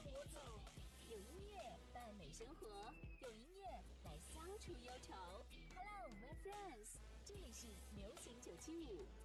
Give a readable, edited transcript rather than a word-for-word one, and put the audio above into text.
我走。 有音乐伴美生活，用音乐来消除忧愁。Hello, my friends， 这里是流行975